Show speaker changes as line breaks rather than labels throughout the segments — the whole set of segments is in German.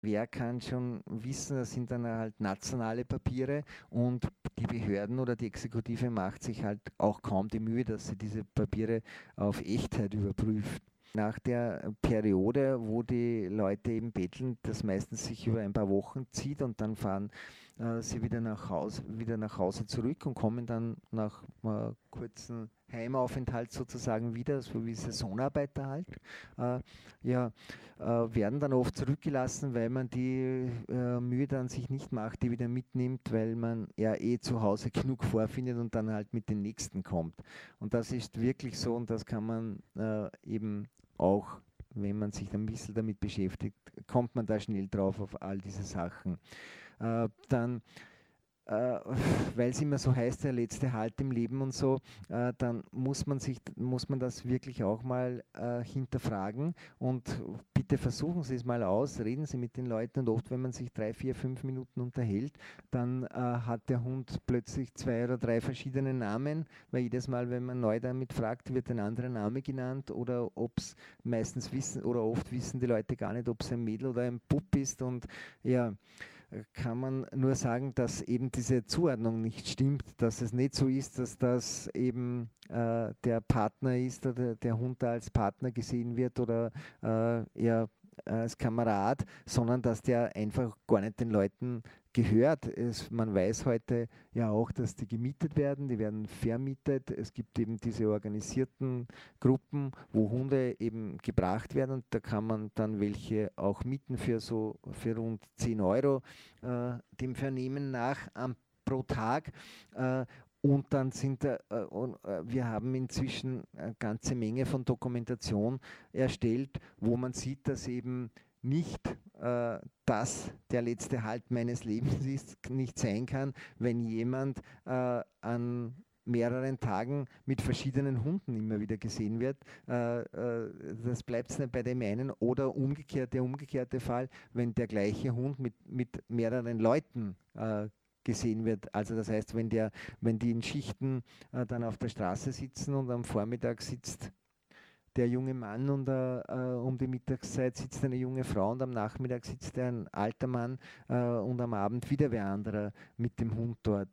wer kann schon wissen, das sind dann halt nationale Papiere und die Behörden oder die Exekutive macht sich halt auch kaum die Mühe, dass sie diese Papiere auf Echtheit überprüft. Nach der Periode, wo die Leute eben betteln, das meistens sich über ein paar Wochen zieht und dann fahren sie wieder nach Hause zurück und kommen dann nach kurzen Heimaufenthalt sozusagen wieder, so wie Saisonarbeiter halt. Äh, ja, werden dann oft zurückgelassen, weil man die Mühe dann sich nicht macht, die wieder mitnimmt, weil man ja eh zu Hause genug vorfindet und dann halt mit den nächsten kommt. Und das ist wirklich so und das kann man eben auch, wenn man sich ein bisschen damit beschäftigt, kommt man da schnell drauf auf all diese Sachen. Dann äh, weil es immer so heißt, der letzte Halt im Leben und so, dann muss man das wirklich auch mal hinterfragen und bitte versuchen Sie es mal aus, reden Sie mit den Leuten und oft, wenn man sich 3, 4, 5 Minuten unterhält, dann hat der Hund plötzlich 2 oder 3 verschiedene Namen, weil jedes Mal, wenn man neu damit fragt, wird ein anderer Name genannt oder ob es meistens wissen oder oft wissen die Leute gar nicht, ob es ein Mädel oder ein Bub ist und ja, kann man nur sagen, dass eben diese Zuordnung nicht stimmt, dass es nicht so ist, dass das eben der Partner ist oder der Hund da als Partner gesehen wird oder eher als Kamerad, sondern dass der einfach gar nicht den Leuten gehört. Man weiß heute ja auch, dass die gemietet werden, die werden vermietet. Es gibt eben diese organisierten Gruppen, wo Hunde eben gebracht werden und da kann man dann welche auch mieten für rund 10 Euro dem Vernehmen nach pro Tag. Äh, und dann wir haben inzwischen eine ganze Menge von Dokumentation erstellt, wo man sieht, dass eben nicht das der letzte Halt meines Lebens ist, nicht sein kann, wenn jemand an mehreren Tagen mit verschiedenen Hunden immer wieder gesehen wird. Das bleibt es nicht bei dem einen oder umgekehrt, der umgekehrte Fall, wenn der gleiche Hund mit mehreren Leuten gesehen wird. Also das heißt, wenn die in Schichten dann auf der Straße sitzen und am Vormittag sitzt der junge Mann und um die Mittagszeit sitzt eine junge Frau und am Nachmittag sitzt ein alter Mann und am Abend wieder wer anderer mit dem Hund dort.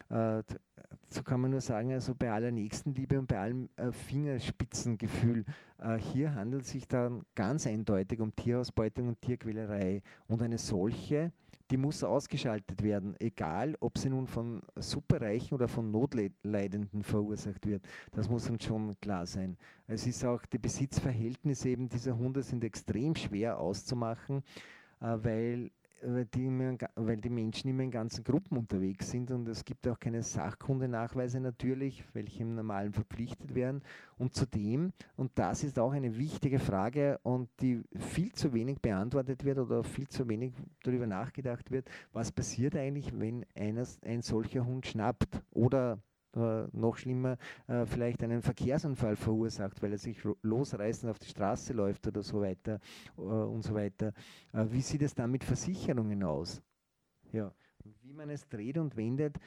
So kann man nur sagen, also bei aller Nächstenliebe und bei allem Fingerspitzengefühl, hier handelt es sich dann ganz eindeutig um Tierausbeutung und Tierquälerei. Und eine solche, die muss ausgeschaltet werden, egal ob sie nun von Superreichen oder von Notleidenden verursacht wird. Das muss uns schon klar sein. Es ist auch, die Besitzverhältnisse eben dieser Hunde sind extrem schwer auszumachen, weil weil die Menschen immer in ganzen Gruppen unterwegs sind und es gibt auch keine Sachkundenachweise natürlich, welche im Normalen verpflichtet werden. Und zudem, und das ist auch eine wichtige Frage und die viel zu wenig beantwortet wird oder viel zu wenig darüber nachgedacht wird, was passiert eigentlich, wenn ein solcher Hund schnappt oder noch schlimmer, vielleicht einen Verkehrsunfall verursacht, weil er sich losreißt und auf die Straße läuft oder so weiter und so weiter. Wie sieht es dann mit Versicherungen aus? Ja, wie man es dreht und wendet,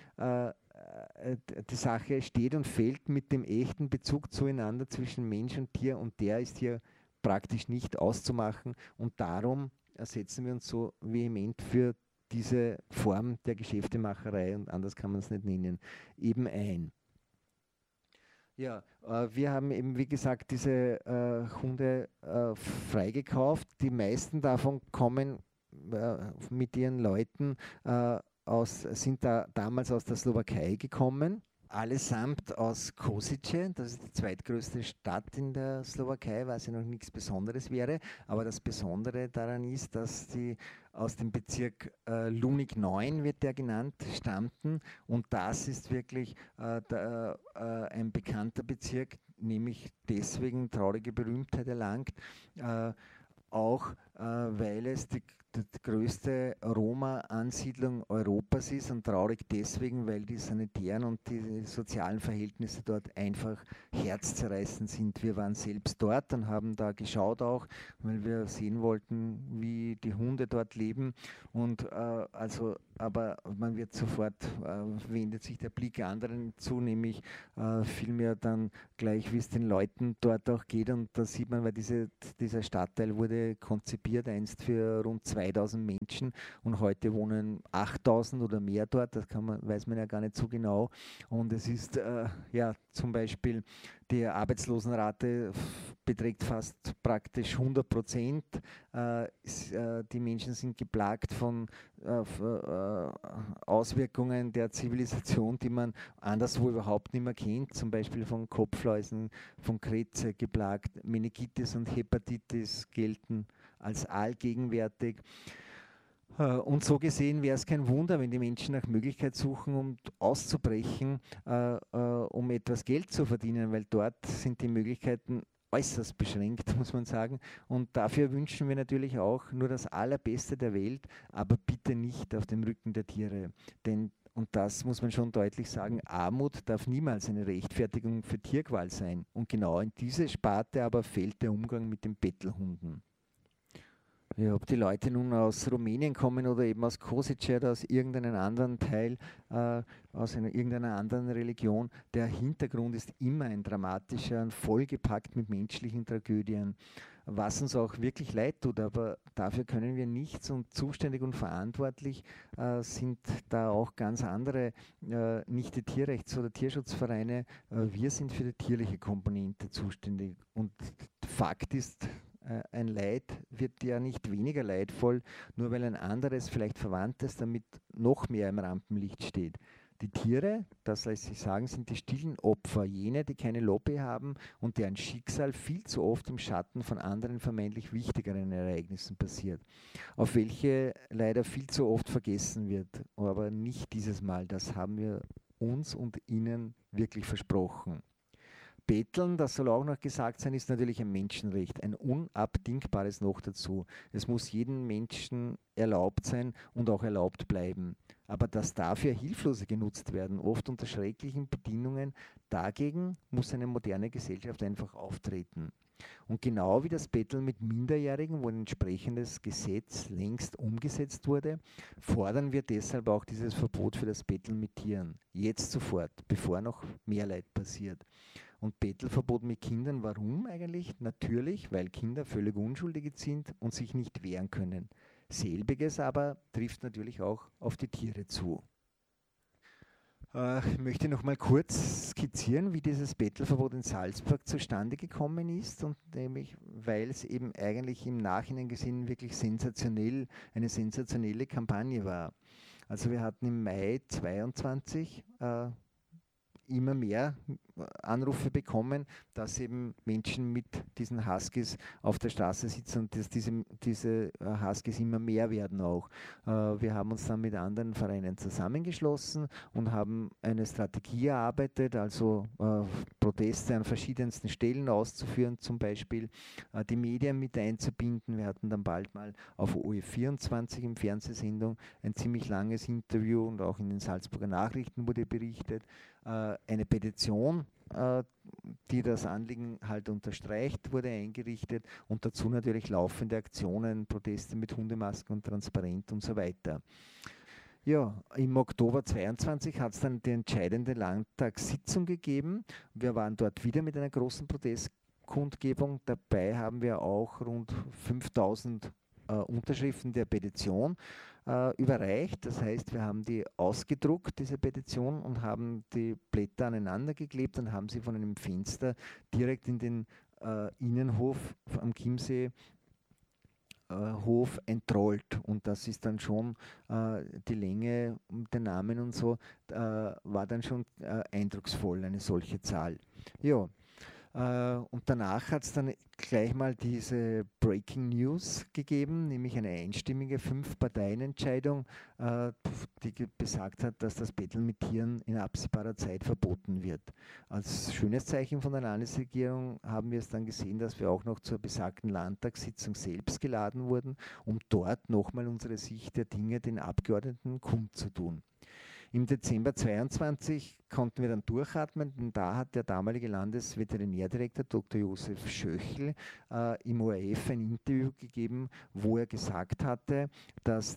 die Sache steht und fällt mit dem echten Bezug zueinander zwischen Mensch und Tier und der ist hier praktisch nicht auszumachen und darum setzen wir uns so vehement für diese Form der Geschäftemacherei und anders kann man es nicht nennen, eben ein. Ja, wir haben eben, wie gesagt, diese Hunde freigekauft. Die meisten davon kommen mit ihren Leuten sind da damals aus der Slowakei gekommen. Allesamt aus Kosice, das ist die zweitgrößte Stadt in der Slowakei, was ja noch nichts Besonderes wäre. Aber das Besondere daran ist, dass sie aus dem Bezirk Lunik 9 wird der genannt, stammten. Und das ist wirklich ein bekannter Bezirk, nämlich deswegen traurige Berühmtheit erlangt. Äh, auch weil es die größte Roma-Ansiedlung Europas ist und traurig deswegen, weil die sanitären und die sozialen Verhältnisse dort einfach herzzerreißend sind. Wir waren selbst dort und haben da geschaut auch, weil wir sehen wollten, wie die Hunde dort leben und aber man wird sofort, wendet sich der Blick anderen zu, nämlich vielmehr dann gleich, wie es den Leuten dort auch geht. Und da sieht man, weil dieser Stadtteil wurde konzipiert einst für rund 2000 Menschen und heute wohnen 8000 oder mehr dort, weiß man ja gar nicht so genau. Und es ist ja zum Beispiel die Arbeitslosenrate beträgt fast praktisch 100%. Die Menschen sind geplagt von Auswirkungen der Zivilisation, die man anderswo überhaupt nicht mehr kennt, zum Beispiel von Kopfläusen, von Krebse geplagt. Meningitis und Hepatitis gelten als allgegenwärtig. Und so gesehen wäre es kein Wunder, wenn die Menschen nach Möglichkeit suchen, um auszubrechen, um etwas Geld zu verdienen, weil dort sind die Möglichkeiten äußerst beschränkt, muss man sagen. Und dafür wünschen wir natürlich auch nur das Allerbeste der Welt, aber bitte nicht auf dem Rücken der Tiere. Denn, und das muss man schon deutlich sagen, Armut darf niemals eine Rechtfertigung für Tierqual sein. Und genau in diese Sparte aber fällt der Umgang mit den Bettelhunden. Ja, ob die Leute nun aus Rumänien kommen oder eben aus Kosice oder aus irgendeinem anderen Teil, irgendeiner anderen Religion, der Hintergrund ist immer ein dramatischer und vollgepackt mit menschlichen Tragödien, was uns auch wirklich leid tut, aber dafür können wir nichts und zuständig und verantwortlich sind da auch ganz andere, nicht die Tierrechts- oder Tierschutzvereine, wir sind für die tierliche Komponente zuständig und Fakt ist, ein Leid wird ja nicht weniger leidvoll, nur weil ein anderes, vielleicht Verwandtes, damit noch mehr im Rampenlicht steht. Die Tiere, das lässt sich sagen, sind die stillen Opfer, jene, die keine Lobby haben und deren Schicksal viel zu oft im Schatten von anderen vermeintlich wichtigeren Ereignissen passiert, auf welche leider viel zu oft vergessen wird. Aber nicht dieses Mal, das haben wir uns und Ihnen wirklich versprochen. Betteln, das soll auch noch gesagt sein, ist natürlich ein Menschenrecht, ein unabdingbares noch dazu. Es muss jedem Menschen erlaubt sein und auch erlaubt bleiben. Aber dass dafür Hilflose genutzt werden, oft unter schrecklichen Bedingungen, dagegen muss eine moderne Gesellschaft einfach auftreten. Und genau wie das Betteln mit Minderjährigen, wo ein entsprechendes Gesetz längst umgesetzt wurde, fordern wir deshalb auch dieses Verbot für das Betteln mit Tieren. Jetzt sofort, bevor noch mehr Leid passiert. Und Bettelverbot mit Kindern, warum eigentlich? Natürlich, weil Kinder völlig unschuldig sind und sich nicht wehren können. Selbiges aber trifft natürlich auch auf die Tiere zu. Ich möchte noch mal kurz skizzieren, wie dieses Bettelverbot in Salzburg zustande gekommen ist und nämlich, weil es eben eigentlich im Nachhinein gesehen wirklich eine sensationelle Kampagne war. Also wir hatten im Mai 22 immer mehr Anrufe bekommen, dass eben Menschen mit diesen Huskies auf der Straße sitzen und dass diese Huskies immer mehr werden auch. Wir haben uns dann mit anderen Vereinen zusammengeschlossen und haben eine Strategie erarbeitet, also Proteste an verschiedensten Stellen auszuführen, zum Beispiel die Medien mit einzubinden. Wir hatten dann bald mal auf OE24 im Fernsehsendung ein ziemlich langes Interview und auch in den Salzburger Nachrichten wurde berichtet. Eine Petition, die das Anliegen halt unterstreicht, wurde eingerichtet und dazu natürlich laufende Aktionen, Proteste mit Hundemasken und Transparent und so weiter. Ja, im Oktober 22 hat es dann die entscheidende Landtagssitzung gegeben. Wir waren dort wieder mit einer großen Protestkundgebung. Dabei haben wir auch rund 5000 Unterschriften der Petition überreicht. Das heißt, wir haben die ausgedruckt, diese Petition, und haben die Blätter aneinander geklebt und haben sie von einem Fenster direkt in den Innenhof am Chiemsee Hof entrollt. Und das ist dann schon die Länge und der Namen und so, war dann schon eindrucksvoll, eine solche Zahl. Ja. Und danach hat es dann gleich mal diese Breaking News gegeben, nämlich eine einstimmige 5-Parteien-Entscheidung, die besagt hat, dass das Betteln mit Tieren in absehbarer Zeit verboten wird. Als schönes Zeichen von der Landesregierung haben wir es dann gesehen, dass wir auch noch zur besagten Landtagssitzung selbst geladen wurden, um dort nochmal unsere Sicht der Dinge den Abgeordneten kundzutun. Im Dezember 22 konnten wir dann durchatmen, denn da hat der damalige Landesveterinärdirektor Dr. Josef Schöchel im ORF ein Interview gegeben, wo er gesagt hatte, dass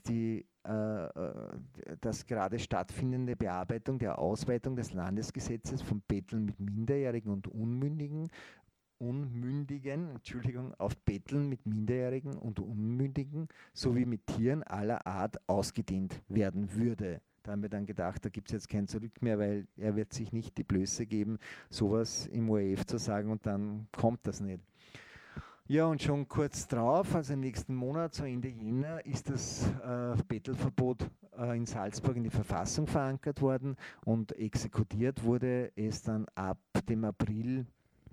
das gerade stattfindende Bearbeitung der Ausweitung des Landesgesetzes von Betteln mit Minderjährigen und Unmündigen Unmündigen, Entschuldigung, auf Betteln mit Minderjährigen und Unmündigen sowie mit Tieren aller Art ausgedehnt werden würde. Da haben wir dann gedacht, da gibt es jetzt kein Zurück mehr, weil er wird sich nicht die Blöße geben, sowas im ORF zu sagen und dann kommt das nicht. Ja, und schon kurz drauf, also im nächsten Monat, so Ende Jänner, ist das Bettelverbot in Salzburg in die Verfassung verankert worden und exekutiert wurde es dann ab dem April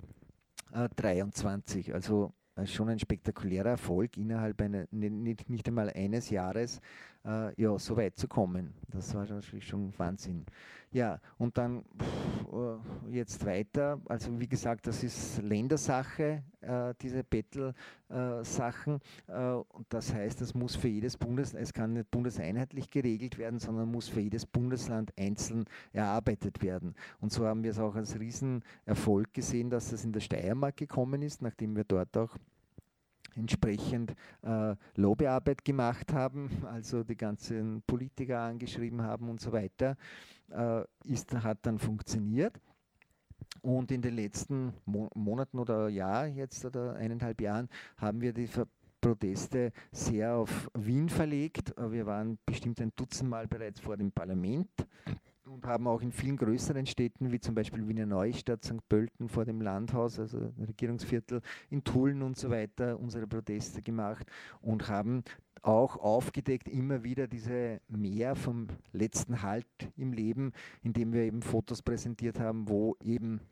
23. Also schon ein spektakulärer Erfolg innerhalb nicht einmal eines Jahres, ja, so weit zu kommen. Das war natürlich schon Wahnsinn. Ja, und dann jetzt weiter. Also wie gesagt, das ist Ländersache, diese Bettel-Sachen. Und das heißt, es muss für jedes Bundesland, es kann nicht bundeseinheitlich geregelt werden, sondern muss für jedes Bundesland einzeln erarbeitet werden. Und so haben wir es auch als Riesenerfolg gesehen, dass das in der Steiermark gekommen ist, nachdem wir dort auch entsprechend Lobbyarbeit gemacht haben, also die ganzen Politiker angeschrieben haben und so weiter, hat dann funktioniert. Und in den letzten Monaten oder Jahr jetzt oder 1,5 Jahren haben wir die Proteste sehr auf Wien verlegt. Wir waren bestimmt ein Dutzendmal bereits vor dem Parlament und haben auch in vielen größeren Städten, wie zum Beispiel Wiener Neustadt, St. Pölten vor dem Landhaus, also Regierungsviertel, in Tulln und so weiter, unsere Proteste gemacht und haben auch aufgedeckt immer wieder diese Mehr vom letzten Halt im Leben, indem wir eben Fotos präsentiert haben, wo eben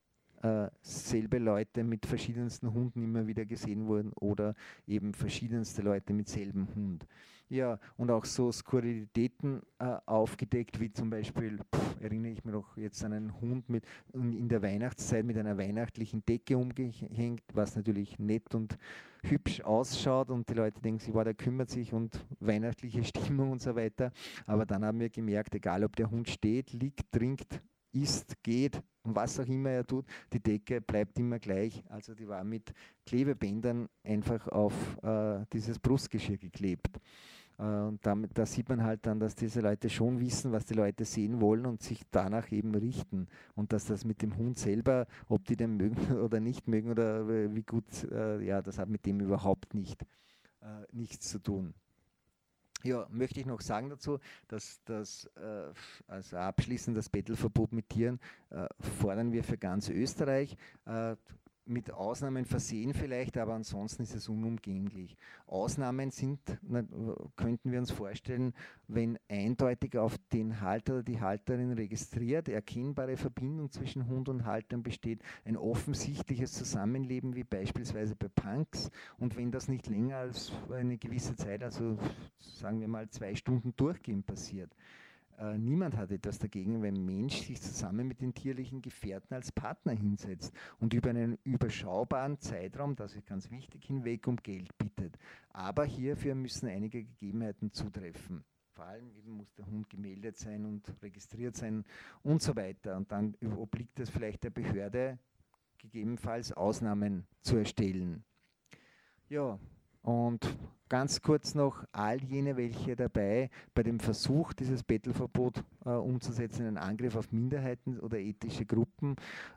selbe Leute mit verschiedensten Hunden immer wieder gesehen wurden oder eben verschiedenste Leute mit selben Hund. Ja, und auch so Skurrilitäten aufgedeckt, wie zum Beispiel, erinnere ich mich noch jetzt an einen Hund in der Weihnachtszeit mit einer weihnachtlichen Decke umgehängt, was natürlich nett und hübsch ausschaut und die Leute denken sich, wow, der kümmert sich und weihnachtliche Stimmung und so weiter. Aber dann haben wir gemerkt, egal ob der Hund steht, liegt, trinkt, isst, geht, was auch immer er tut, die Decke bleibt immer gleich. Also die war mit Klebebändern einfach auf dieses Brustgeschirr geklebt. Und da sieht man halt dann, dass diese Leute schon wissen, was die Leute sehen wollen und sich danach eben richten. Und dass das mit dem Hund selber, ob die den mögen oder nicht mögen oder wie gut, ja, das hat mit dem überhaupt nichts zu tun. Ja, möchte ich noch sagen dazu, dass also abschließend das Bettelverbot mit Tieren fordern wir für ganz Österreich. Mit Ausnahmen versehen vielleicht, aber ansonsten ist es unumgänglich. Ausnahmen könnten wir uns vorstellen, wenn eindeutig auf den Halter oder die Halterin registriert, erkennbare Verbindung zwischen Hund und Haltern besteht, ein offensichtliches Zusammenleben wie beispielsweise bei Punks und wenn das nicht länger als eine gewisse Zeit, also sagen wir mal 2 Stunden durchgehend passiert. Niemand hat etwas dagegen, wenn ein Mensch sich zusammen mit den tierlichen Gefährten als Partner hinsetzt und über einen überschaubaren Zeitraum, das ist ganz wichtig, hinweg um Geld bittet. Aber hierfür müssen einige Gegebenheiten zutreffen. Vor allem eben muss der Hund gemeldet sein und registriert sein und so weiter. Und dann obliegt es vielleicht der Behörde, gegebenenfalls Ausnahmen zu erstellen. Ja, und ganz kurz noch, all jene, welche dabei bei dem Versuch, dieses Bettelverbot umzusetzen, einen Angriff auf Minderheiten oder ethnische Gruppen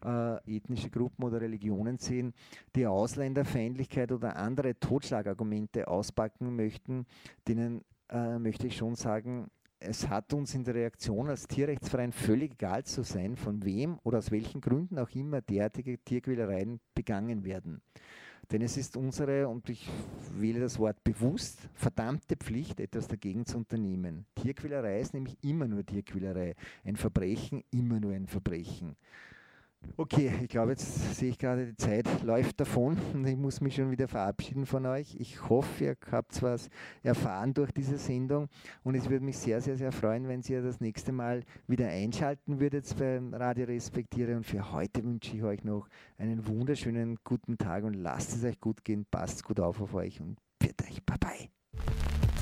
oder Religionen sehen, die Ausländerfeindlichkeit oder andere Totschlagargumente auspacken möchten, denen möchte ich schon sagen, es hat uns in der Reaktion als Tierrechtsverein völlig egal zu sein, von wem oder aus welchen Gründen auch immer derartige Tierquälereien begangen werden. Denn es ist unsere, und ich wähle das Wort bewusst, verdammte Pflicht, etwas dagegen zu unternehmen. Tierquälerei ist nämlich immer nur Tierquälerei. Ein Verbrechen, immer nur ein Verbrechen. Okay, ich glaube, jetzt sehe ich gerade, die Zeit läuft davon und ich muss mich schon wieder verabschieden von euch. Ich hoffe, ihr habt was erfahren durch diese Sendung und es würde mich sehr, sehr, sehr freuen, wenn ihr das nächste Mal wieder einschalten würdet beim Radio Respektiere. Und für heute wünsche ich euch noch einen wunderschönen guten Tag und lasst es euch gut gehen, passt gut auf euch und bitte euch, bye bye.